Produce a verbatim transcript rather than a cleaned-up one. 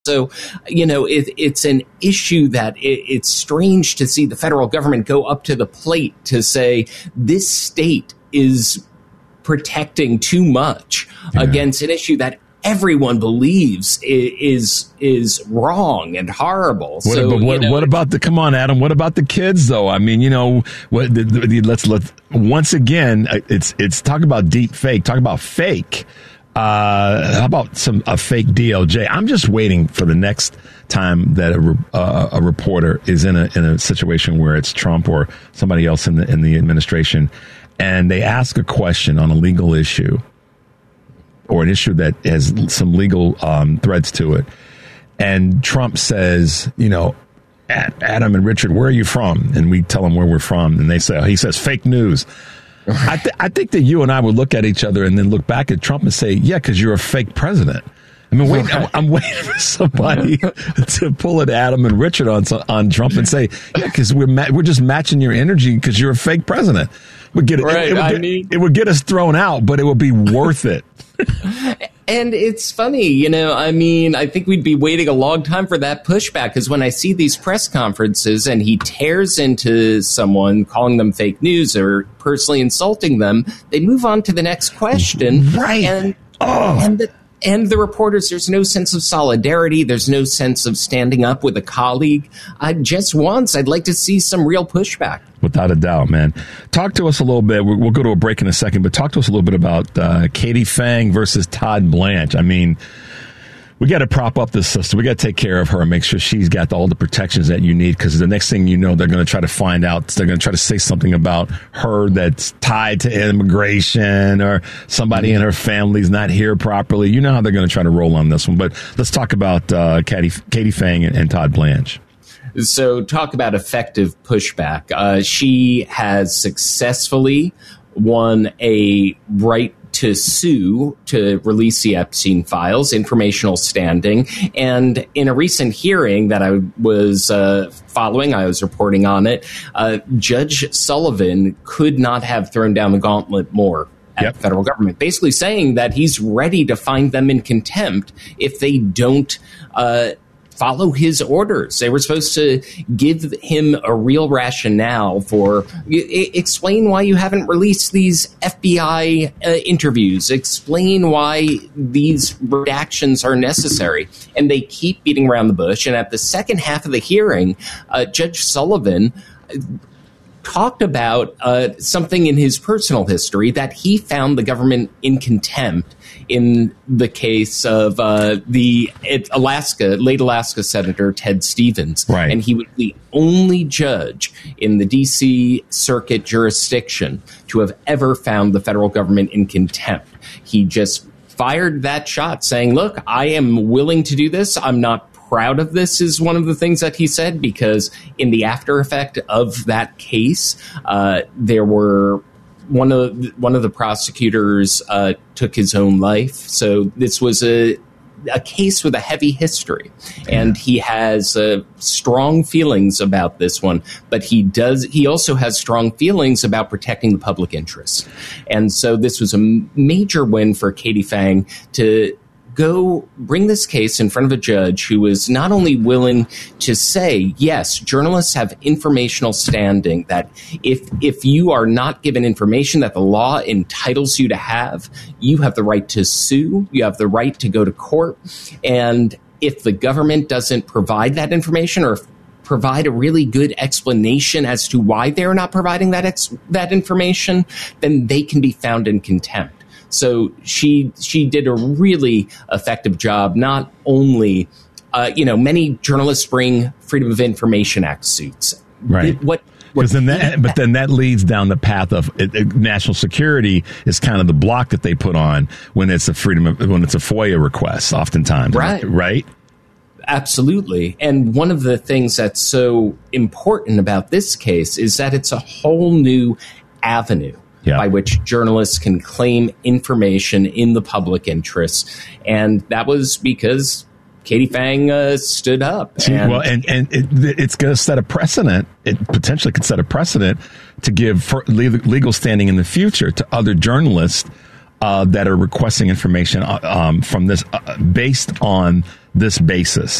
So, you know, it, it's an issue that it, it's strange to see the federal government go up to the plate to say this state is protecting too much yeah. against an issue that everyone believes is is wrong and horrible. What, so, but what, you know, what about the? Come on, Adam. What about the kids, though? I mean, you know, what? The, the, let's let once again. It's it's talk about deep fake. Talk about fake. Uh, how about some a fake D O J? I'm just waiting for the next time that a, uh, a reporter is in a in a situation where it's Trump or somebody else in the in the administration, and they ask a question on a legal issue or an issue that has some legal um, threads to it, and Trump says, you know, Adam and Richard, where are you from? And we tell them where we're from, and they say, he says, fake news. I, th- I think that you and I would look at each other and then look back at Trump and say, yeah, because you're a fake president. I mean, wait, I'm, I'm waiting for somebody to pull at Adam and Richard on on Trump and say, yeah, because we're ma- we're just matching your energy because you're a fake president. Would get it, right, it, it, would I get, mean, it would get us thrown out, but it would be worth it. And it's funny, you know, I mean, I think we'd be waiting a long time for that pushback, because when I see these press conferences and he tears into someone calling them fake news or personally insulting them, they move on to the next question. Right. And, oh. and the And the reporters, there's no sense of solidarity. There's no sense of standing up with a colleague. I just once, I'd like to see some real pushback. Without a doubt, man. Talk to us a little bit. We'll go to a break in a second, but talk to us a little bit about uh, Katie Phang versus Todd Blanche. I mean, we got to prop up this sister. We got to take care of her and make sure she's got all the protections that you need, because the next thing you know, they're going to try to find out. They're going to try to say something about her that's tied to immigration, or somebody in her family's not here properly. You know how they're going to try to roll on this one. But let's talk about uh, Katie, Katie Phang and, and Todd Blanche. So talk about effective pushback. Uh, she has successfully won a right to sue to release the Epstein files, informational standing. And in a recent hearing that I was uh, following, I was reporting on it, uh, Judge Sullivan could not have thrown down the gauntlet more at yep. the federal government, basically saying that he's ready to find them in contempt if they don't uh follow his orders. They were supposed to give him a real rationale for I- explain why you haven't released these F B I uh, interviews, explain why these redactions are necessary. And they keep beating around the bush. And at the second half of the hearing, uh, Judge Sullivan talked about uh, something in his personal history, that he found the government in contempt in the case of uh, the Alaska, late Alaska Senator Ted Stevens. Right. And he was the only judge in the D C Circuit jurisdiction to have ever found the federal government in contempt. He just fired that shot saying, look, I am willing to do this. I'm not proud of this, is one of the things that he said, because in the after effect of that case, uh, there were one of one of the prosecutors uh, took his own life. So this was a a case with a heavy history, and he has uh, strong feelings about this one. But he does. He also has strong feelings about protecting the public interest, and so this was a major win for Katie Phang to go bring this case in front of a judge who is not only willing to say, yes, journalists have informational standing, that if if you are not given information that the law entitles you to have, you have the right to sue, you have the right to go to court. And if the government doesn't provide that information, or provide a really good explanation as to why they're not providing that ex- that information, then they can be found in contempt. So she she did a really effective job. Not only, uh, you know, many journalists bring Freedom of Information Act suits. Right. It, what? Because then that, but then that leads down the path of it, it, national security is kind of the block that they put on when it's a freedom of, when it's a FOIA request, oftentimes. Right. Right. Absolutely. And one of the things that's so important about this case is that it's a whole new avenue. Yeah. By which journalists can claim information in the public interest. And that was because Katie Phang uh, stood up. See, and, well, and, and it, it's going to set a precedent. It potentially could set a precedent to give for legal standing in the future to other journalists uh, that are requesting information um, from this uh, based on this basis.